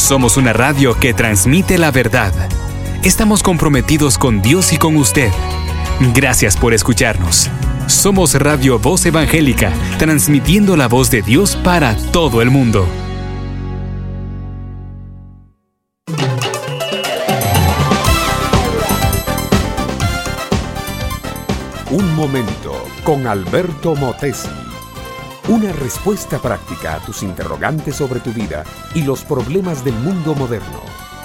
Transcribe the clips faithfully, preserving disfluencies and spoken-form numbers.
Somos una radio que transmite la verdad. Estamos comprometidos con Dios y con usted. Gracias por escucharnos. Somos Radio Voz Evangélica, transmitiendo la voz de Dios para todo el mundo. Un momento con Alberto Motesi. Una respuesta práctica a tus interrogantes sobre tu vida y los problemas del mundo moderno.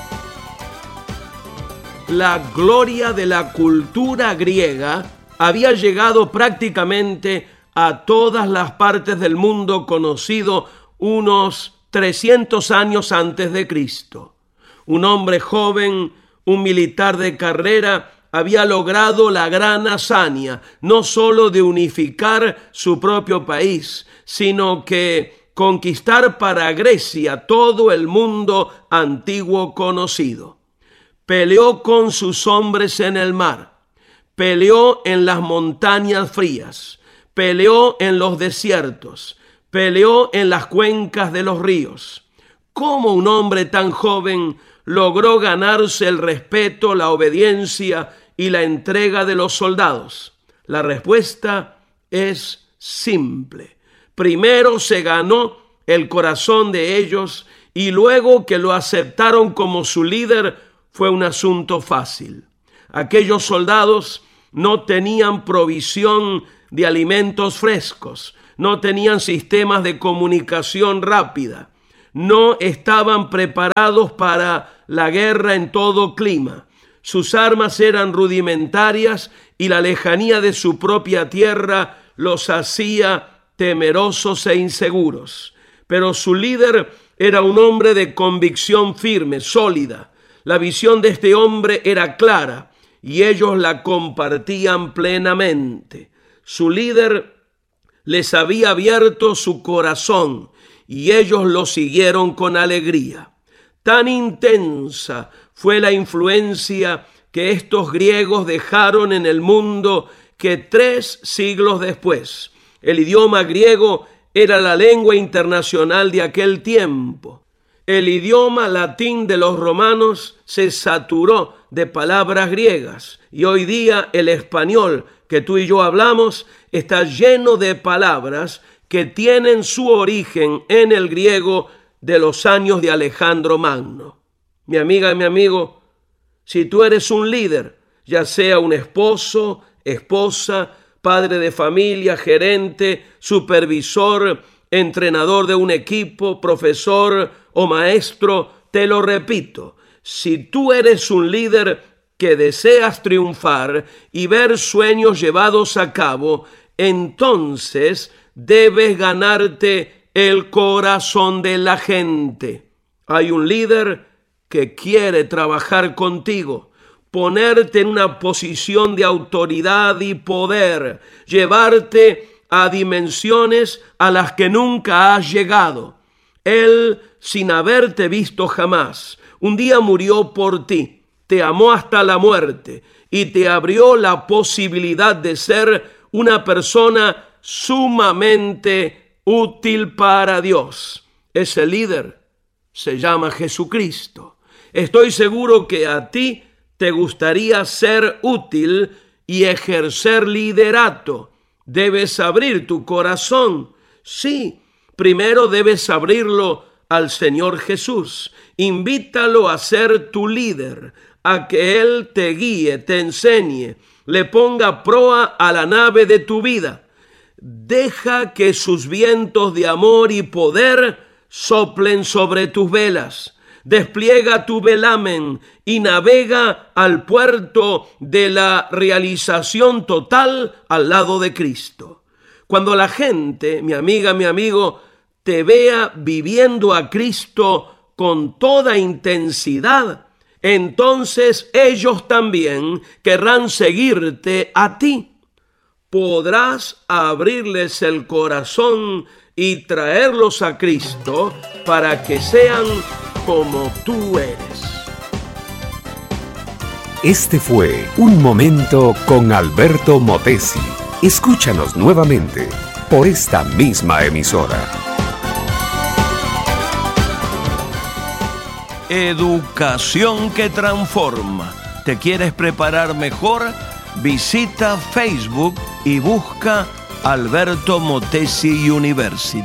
La gloria de la cultura griega había llegado prácticamente a todas las partes del mundo conocido unos trescientos años antes de Cristo. Un hombre joven, un militar de carrera, había logrado la gran hazaña, no solo de unificar su propio país, sino que conquistar para Grecia todo el mundo antiguo conocido. Peleó con sus hombres en el mar, peleó en las montañas frías, peleó en los desiertos, peleó en las cuencas de los ríos. ¿Cómo un hombre tan joven logró ganarse el respeto, la obediencia y la entrega de los soldados? La respuesta es simple. Primero se ganó el corazón de ellos y luego que lo aceptaron como su líder fue un asunto fácil. Aquellos soldados no tenían provisión de alimentos frescos, no tenían sistemas de comunicación rápida, no estaban preparados para la guerra en todo clima. Sus armas eran rudimentarias y la lejanía de su propia tierra los hacía temerosos e inseguros. Pero su líder era un hombre de convicción firme, sólida. La visión de este hombre era clara y ellos la compartían plenamente. Su líder les había abierto su corazón y ellos lo siguieron con alegría. Tan intensa fue la influencia que estos griegos dejaron en el mundo que tres siglos después, el idioma griego era la lengua internacional de aquel tiempo. El idioma latín de los romanos se saturó de palabras griegas y hoy día el español que tú y yo hablamos está lleno de palabras que tienen su origen en el griego de los años de Alejandro Magno. Mi amiga y mi amigo, si tú eres un líder, ya sea un esposo, esposa, padre de familia, gerente, supervisor, entrenador de un equipo, profesor o maestro, te lo repito, si tú eres un líder que deseas triunfar y ver sueños llevados a cabo, entonces debes ganarte el corazón de la gente. Hay un líder que quiere trabajar contigo, ponerte en una posición de autoridad y poder, llevarte a dimensiones a las que nunca has llegado. Él, sin haberte visto jamás, un día murió por ti, te amó hasta la muerte y te abrió la posibilidad de ser una persona sumamente útil para Dios. Ese líder se llama Jesucristo. Estoy seguro que a ti te gustaría ser útil y ejercer liderato. Debes abrir tu corazón. Sí, primero debes abrirlo al Señor Jesús. Invítalo a ser tu líder, a que Él te guíe, te enseñe, le ponga proa a la nave de tu vida. Deja que sus vientos de amor y poder soplen sobre tus velas. Despliega tu velamen y navega al puerto de la realización total al lado de Cristo. Cuando la gente, mi amiga, mi amigo, te vea viviendo a Cristo con toda intensidad, entonces ellos también querrán seguirte a ti. Podrás abrirles el corazón y traerlos a Cristo para que sean como tú eres. Este fue Un Momento con Alberto Motesi. Escúchanos nuevamente por esta misma emisora. Educación que transforma. ¿Te quieres preparar mejor? Visita Facebook y busca Alberto Motesi University.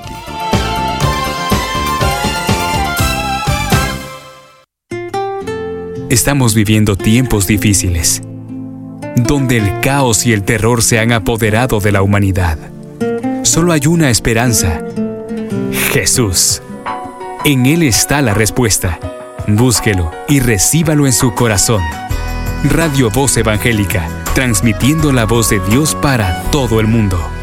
Estamos viviendo tiempos difíciles, donde el caos y el terror se han apoderado de la humanidad. Solo hay una esperanza: Jesús. En Él está la respuesta. Búsquelo y recíbalo en su corazón. Radio Voz Evangélica, transmitiendo la voz de Dios para todo el mundo.